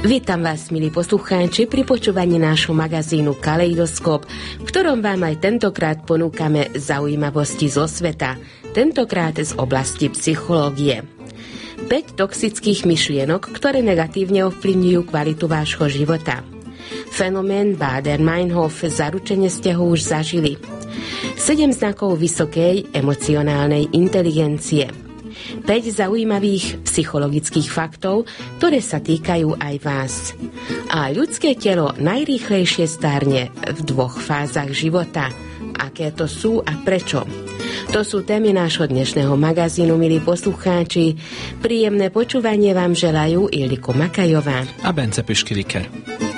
Vítam vás, milí poslucháči, pri počúvaní nášho magazínu Kaleidoskop, v ktorom vám aj tentokrát ponúkame zaujímavosti zo sveta, tentokrát z oblasti psychológie. 5 toxických myšlienok, ktoré negatívne ovplyvňujú kvalitu vášho života. Fenomén Baader-Meinhof, zaručene ste ho už zažili. 7 znakov vysokej emocionálnej inteligencie. 5 zaujímavých psychologických faktov, ktoré sa týkajú aj vás. A ľudské telo najrýchlejšie stárne v 2 fázach života. Aké to sú a prečo? To sú témy nášho dnešného magazínu, milí poslucháči. Príjemné počúvanie vám želajú Ildiko Makajová a Bence Piškiliker.